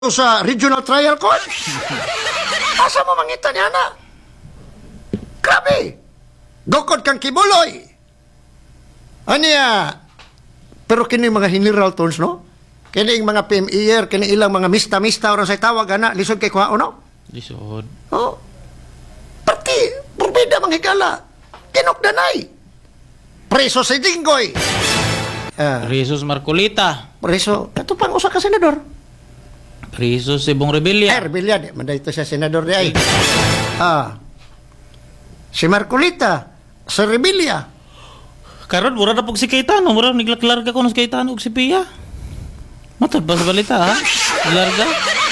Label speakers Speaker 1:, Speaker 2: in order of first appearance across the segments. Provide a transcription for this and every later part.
Speaker 1: sa regional trial court. Asa mo mangita niya na? Grabe. Gokod kang kibuloy. Aniya. Pero kini mga general tones, no? Kini mga PMER, kini ilang mga mista-mista orang sa tawag, ana, lisod kay kuha, no?
Speaker 2: Lisod.
Speaker 1: Oh. Pati, burbida manghigala. Kinokdanay. Preso si Dinggoy.
Speaker 2: Rizos Marcolita.
Speaker 1: Preso, ito pang usa ka senador.
Speaker 2: Rizos si Bong Rebilla.
Speaker 1: Rebilla, manday ito siya senador di ay. Si Marcolita, si Rebilla.
Speaker 2: Karon mura na pog si Cayetano, mura niglaklarga ko ng si Cayetano ug si Pia. Matod ba sa balita ha? Larga.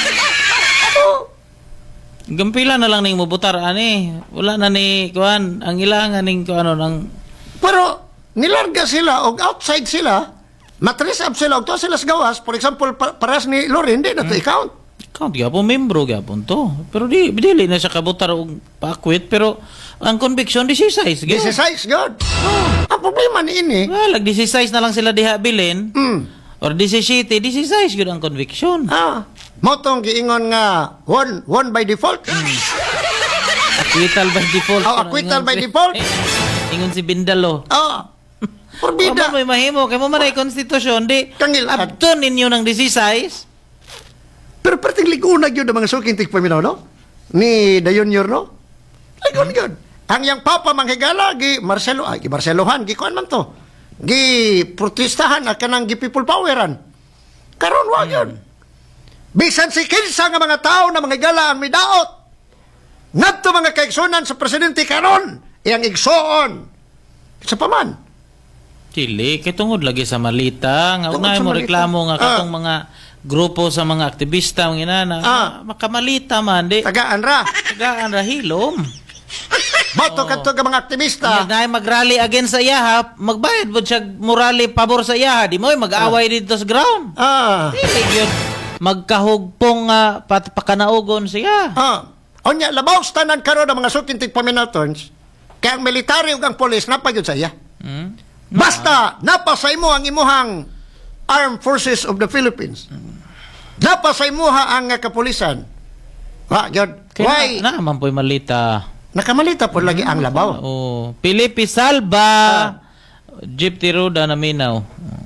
Speaker 2: Gampila na lang ning mubutar ani. Wala na ni kuan ang ilangan ning kuano nang
Speaker 1: Pero nilarga sila o outside sila, matris up sila o to sila sa gawas. For example, paras ni Loren, hindi na to i-count.
Speaker 2: Count gyapon membro gyapon to. Pero dili na siya kabutar og pa-quit pero ang conviction 16 gyud.
Speaker 1: 16, God. Ang problema ni ini,
Speaker 2: Lag 16 na lang sila diha bilin. Or 17, 16 gyud ang conviction.
Speaker 1: motong giingon nga won by default.
Speaker 2: Acquittal by default.
Speaker 1: Acquittal by default.
Speaker 2: Ingon si Bindalo.
Speaker 1: Forbida.
Speaker 2: May mahimo kay mo man ay konstitusyon di.
Speaker 1: Kangilad.
Speaker 2: Abton ninyo ng 16.
Speaker 1: Pero perting ligunag yun ang mga suking tigpaminaw, no? Ni Dayon Yor, no? Ligunag yun. Ang yang papa manghigala, Marcelohan, kuan man to. Protestahan, kanang people poweran. Karon, wag yun. Bisan si kinsa nga mga tao na manghigala ang midaot. Ngadto mga kaigsunan sa presidente karon, iyang igsoon. Sa paman.
Speaker 2: Dili kay tungod lagi sa malita nga
Speaker 1: Tungod
Speaker 2: unay
Speaker 1: sa
Speaker 2: mo
Speaker 1: malita.
Speaker 2: reklamo nga katong mga grupo sa mga aktivista ng inana makamalita man di
Speaker 1: Tagaan ra.
Speaker 2: tagaan ra hilom.
Speaker 1: Boto kadto ka mga aktivista.
Speaker 2: Dahil mag-rally against sa iyaha, magbayad mo siya morally pabor sa iyaha. Di mo mag-away dito sa ground. Dili yun. Magkahugpong pakanaogon siya.
Speaker 1: Onya, labaw tanan karon ang mga suking tigpaminatons, kaya ang military ug ang polis napagyud sa iya. Basta napasay mo ang imuhang Armed Forces of the Philippines. Napasay mo ang kapulisan. Yun. Why?
Speaker 2: Kaya naman po'y malita.
Speaker 1: Nakamalita po lagi ang labaw.
Speaker 2: Pilipi Salva, Jeep Tiruda na minaw.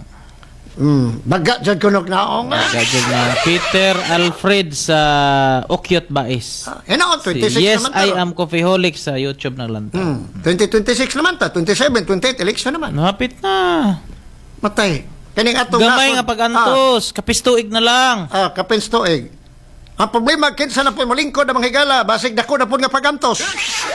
Speaker 1: Baga dyan kunog naong.
Speaker 2: Gagawin na Peter Alfred sa Okyot Bais.
Speaker 1: Hinaon, 26
Speaker 2: Yes,
Speaker 1: naman
Speaker 2: I
Speaker 1: to.
Speaker 2: am Coffeeholic sa YouTube ng lanta.
Speaker 1: 2026 naman ta. 27, 28, election naman.
Speaker 2: Napit na.
Speaker 1: Matay. Kaning atong
Speaker 2: Gamay nga pag-antos. Kapistuig na lang.
Speaker 1: Kapins tuig. Ang problema, kinsa na po malingkod na mga higala, basig dako na po nga pagantos.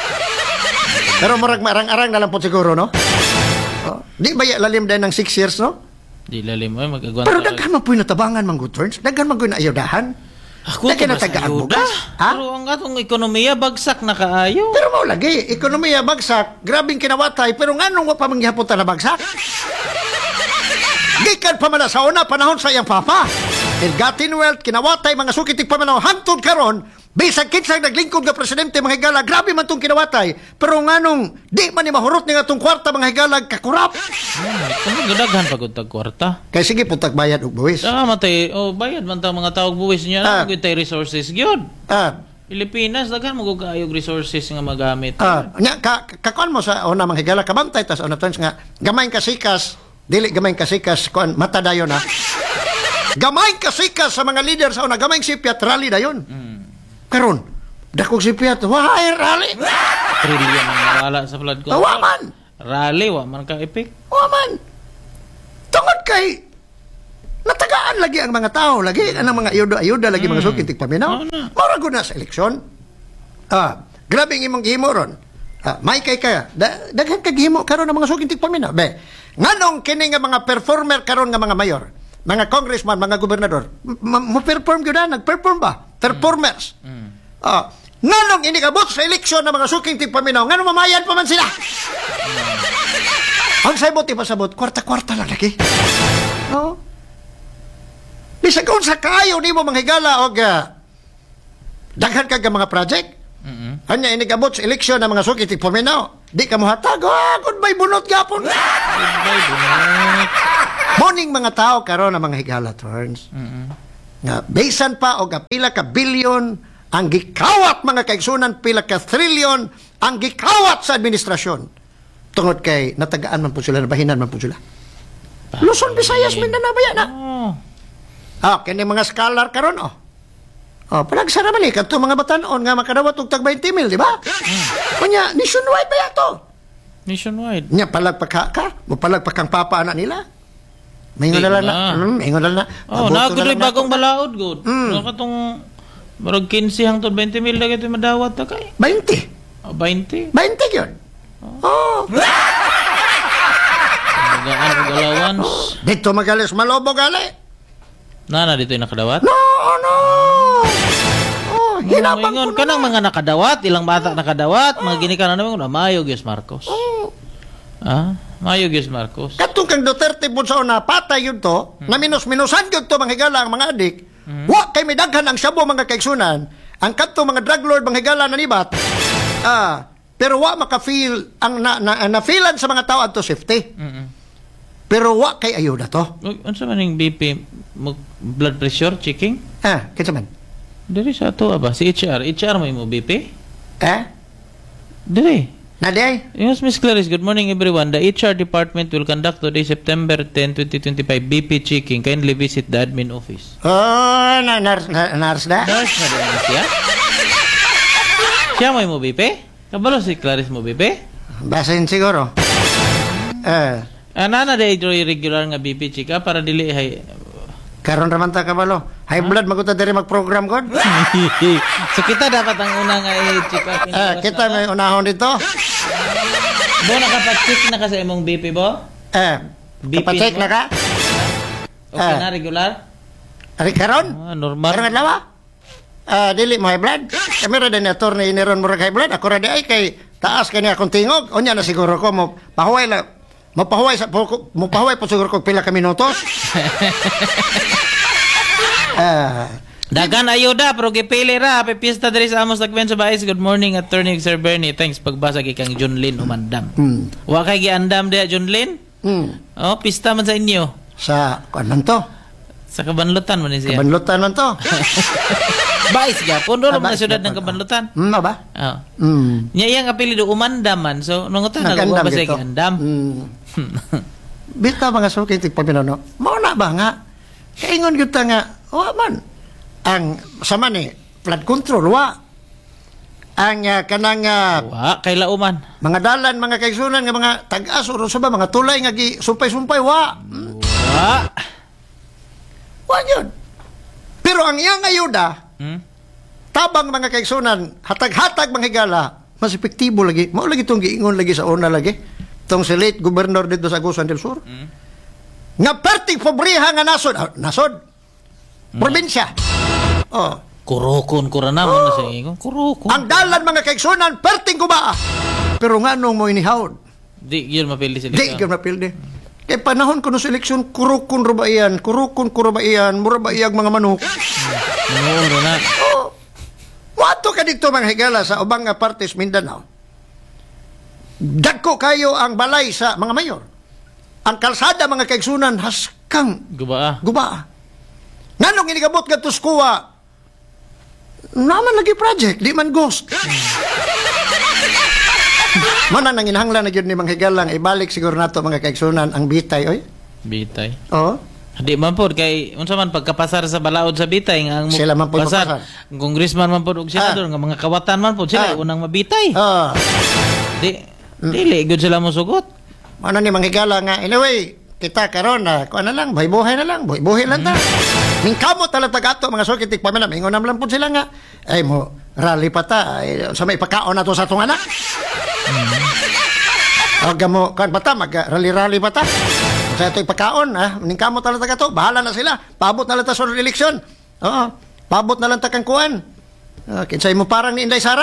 Speaker 1: Pero marang-arang na lang po siguro, no? Di ba lalim din ng 6 years, no?
Speaker 2: Di lalim mo, mag-agwan.
Speaker 1: Pero daghan man po yung natabangan, mga good turns. Daghan man po yung ayudahan.
Speaker 2: Ako
Speaker 1: Daghan na
Speaker 2: ba sa
Speaker 1: tagaan
Speaker 2: ayuda?
Speaker 1: bugas.
Speaker 2: Pero ang atong ekonomiya, bagsak na kaayo.
Speaker 1: Pero mo lagi, ekonomiya bagsak, grabing kinawatay, pero nga nung pa mangyapunta na bagsak? Gikan pa man na sa una, panahon sa iyang papa. Ilgatin wealth, kinawatay, mga sukitig pa man hantod karon, bisag kinsang naglingkod nga presidente mga higala, grabe man tong kinawatay, pero nga nung di man ni mahurot ni nga tong kwarta mga higala, kakurap.
Speaker 2: Kung gadaghan pagod tag kwarta.
Speaker 1: Kaya sige, puntag bayad og buwis.
Speaker 2: Matay, bayad man ta mga tawag buwis niya. Nagawin tayo resources. Gyud. Pilipinas, daghan mo kayog resources nga magamit.
Speaker 1: Kakuan mo sa una mga higala, kabantay, tas una tons nga, gamay kasikas, dili gamay kasikas, kuan, mata dayon ha. Gamay kasikas sa mga leader sa una, gamay sipyat, rally dayon. Karon, dakog sipyat, why rally?
Speaker 2: Trillion ang nawala sa flood control.
Speaker 1: Waman!
Speaker 2: Rally, waman ka epic.
Speaker 1: Waman! Tungod kay, natagaan lagi ang mga tao, lagi ang mga ayuda lagi mga sukin tigpaminaw. Marago na sa eleksyon. Grabe ang imong gihimo ron. May kay ka, daghan ka gihimo karon ang mga sukin tigpaminaw. Nganong kini nga mga performer karon nga mga mayor, mga congressman, mga gobernador, mo-perform yun na, nag-perform ba? Performers. Nganong inikabot sa eleksyon ng mga suking tigpaminaw, nganong mamayan pa man sila? Ang saibot, ipasabot, kwarta-kwarta lang lagi. Bisa kung sa kayo ni mo manghigala o daghan ka mga project, hanya inikabot sa eleksyon ng mga suking tigpaminaw, di ka mo hatag, goodbye bunot gapon.
Speaker 2: Goodbye bunot.
Speaker 1: Morning mga tao karon ang mga higala turns. nga bisan pa og pila ka bilyon ang gikawat mga kaigsunan, pila ka trilyon ang gikawat sa administrasyon. Tungod kay natagaan man po sila, nabahinan man po sila. Luzon, Visayas, Mindanao ba yan, ha? Kini mga scholar karon, palagsara man kanto mga batanon nga makadawat og tag 20 mil, di ba? Kunya, nationwide ba yan to?
Speaker 2: Nationwide.
Speaker 1: Nya palagpaka ka, mo palagpakang papa anak nila. Maingon na lang na. Maingon na lang na.
Speaker 2: Nagudoy bagong balaod, good. Katong marag 15 hangtod 20 mil lagi ito madawat na kay.
Speaker 1: 20.
Speaker 2: 20?
Speaker 1: 20 yun.
Speaker 2: Magaan og allowance.
Speaker 1: Dito magalis malobo gali.
Speaker 2: Nana dito yung nakadawat?
Speaker 1: No. Hinabang ko
Speaker 2: ka ng mga nakadawat, ilang bata nakadawat, mga ginikanan naman, Mayo Gios Marcos. Mayo Gios Marcos.
Speaker 1: Katong kang Duterte po sa una, patay yun to, na minus-minusan yun to, mga higala ang mga adik, wa kay may daghan ang sabo mga kaigsunan, ang kanto mga drug lord, mga higala na nibat, pero wa maka-feel, ang na-feelan sa mga tao ato safety. Pero wa kay ayuda to.
Speaker 2: Ano sa maning BP, blood pressure, checking?
Speaker 1: Kinsa man?
Speaker 2: Diri sa ato ba? Si HR. HR mo yung BP? Diri.
Speaker 1: Naday?
Speaker 2: Yes, Miss Clarice. Good morning, everyone. The HR department will conduct today, September 10, 2025, BP checking. Kindly visit the admin office.
Speaker 1: Nars na?
Speaker 2: Nurse na din siya? Siya mo yung BP? Kabalo si Clarice mo BP?
Speaker 1: Basin siguro.
Speaker 2: Nana day regular nga BP check para dili hay.
Speaker 1: Karon raman ta kabalo. High blood maguta diri mag-program kon.
Speaker 2: So kita dapat ang una nga i-check up.
Speaker 1: Kita may unahon dito.
Speaker 2: Bo nakapa-check na ka sa imong BP bo?
Speaker 1: BP check na ka?
Speaker 2: Okay na regular?
Speaker 1: Ari karon?
Speaker 2: Normal.
Speaker 1: Karon adlaw? Dili mo high blood. Kami ra din attorney iniron mo high blood. Ako ra di ay kay taas kani akong tingog. Unya na siguro ko mo pahuway la. Mapahuway po siguro kung pila ka minutos.
Speaker 2: Dagan ayuda pero gipili ra pipista diri sa amos tagben sa Bais. Good morning, Attorney Sir Bernie. Thanks pagbasa kay kang John Lynn umandam. Wa kay giandam dia John Lynn? Pista man sa inyo.
Speaker 1: Sa kuan to?
Speaker 2: Sa Kabanlutan man siya.
Speaker 1: Kabanlutan man to.
Speaker 2: Bais gapon do man syudad ng Kabanlutan.
Speaker 1: Ba?
Speaker 2: Nya iyang apelyido umandam man. So nungutan na ba sa giandam?
Speaker 1: Bita mga suki tig paminono. Mao na ba nga? Kaingon gyud ta nga, wa man. Ang sama ni flood control wa. Ang kanang
Speaker 2: wa kay lauman.
Speaker 1: Mga dalan, mga kaigsunan nga mga tag-as uro sa ba mga tulay nga gi sumpay-sumpay wa. Wa yun. Pero ang iyang ayuda, tabang mga kaigsunan, hatag-hatag mga higala, mas epektibo lagi. Mao lagi itong giingon lagi sa una lagi. Itong si late governor dito sa Agusan del Sur. Nga perting pobriha nga nasod. Probinsya.
Speaker 2: Kurukon kuranamon na sa ingon. Kurukon.
Speaker 1: Ang dalan mga kaigsunan, perting kubaa. Pero nga nung mo inihawd.
Speaker 2: Di yun mapili sila.
Speaker 1: Di yun mapili. Kaya panahon ko no seleksyon, kurukon rubaiyan, mura ba iyag mga manok.
Speaker 2: Mangulo na.
Speaker 1: Wato ka dito mga higala sa ubang partes Mindanao. Dagko kayo ang balay sa mga mayor. Ang kalsada mga kaigsunan haskang
Speaker 2: Gubaa.
Speaker 1: Nganong inigabot ka to skuwa, naman lagi project, di man ghost. Mana nang inahanglan na yun ni mga higalang, ibalik siguro nato mga kaigsunan ang bitay, oy?
Speaker 2: Bitay.
Speaker 1: Oo.
Speaker 2: Di man po, kay, unsa man pagkapasar sa balaod sa bitay, nga ang
Speaker 1: sila man po
Speaker 2: pasar. Ang congressman man po, og senador, nga mga kawatan man po, sila unang mabitay. Dili, good sila mo sugot.
Speaker 1: Ano ni mga higala nga, anyway, kita karon na, kung ano lang, buhay na lang, buhay lang ta. Mingkamot talatag ato, mga sukitik pa manam, ingon naman po sila nga, ay mo, rally pa ta, ay, sa may pagkaon na to sa itong anak. Huwag mo, kan pa ta, mag-rally-rally pa ta. Sa ito'y pagkaon, mingkamot talatag ato, bahala na sila, pabot na lang ta sa eleksyon. Oo, pabot na lang ta kang kuwan. Kinsay mo parang ni Inday Sara.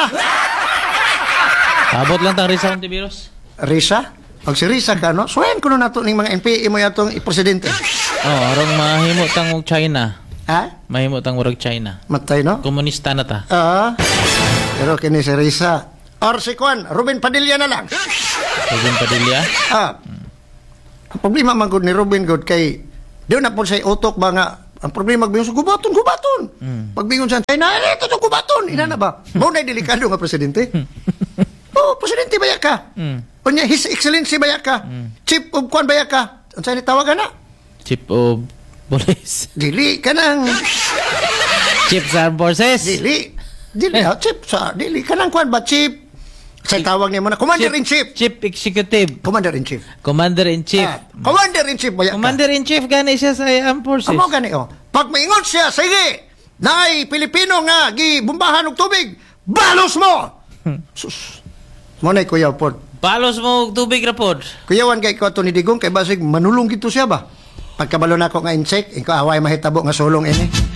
Speaker 2: Abot lang tang Risa Ontiveros.
Speaker 1: Risa? Pag si Risa ka, no? Suwayan ko na nato ng mga NPA mo yatong presidente.
Speaker 2: Arong mahimo tang China. Mahimo tang urag China.
Speaker 1: Matay, no?
Speaker 2: Komunista na ta.
Speaker 1: Pero kini si Risa. Or si Kwan, Ruben Padilla na lang.
Speaker 2: Ruben Padilla?
Speaker 1: Ang problema man gud ni Ruben gud kay doon na po sa utok ba nga Ang problema magbingon sa gubaton. Pagbingon sa ay na ito sa gubaton, ina na ba? Mao na delikado nga presidente. Oh, presidente baya ka. Unya His Excellency baya ka. Chief of Kwan baya ka. Unsa ni tawagan na?
Speaker 2: Chief of Police.
Speaker 1: Dili ka nang
Speaker 2: Chief sa Armed Forces.
Speaker 1: dili chief sa dili ka nang Kwan ba chief? Sa tawag niya mo na Commander-in-Chief.
Speaker 2: Chief Executive.
Speaker 1: Commander-in-Chief.
Speaker 2: Commander-in-Chief.
Speaker 1: Commander-in-Chief baya ka.
Speaker 2: Commander-in-Chief gani siya sa Armed Forces.
Speaker 1: Amo gani oh. Pag maingon siya, sige. Naay Pilipino nga gibumbahan og tubig. Balos mo. Sus. Mo nay kuya pod.
Speaker 2: Balos mo og tubig ra pod.
Speaker 1: Kuyawan kay ko ni Digong kay basig manulong gito siya ba. Pagkabalo na ako nga insect, ikaw away mahitabo nga sulong ini.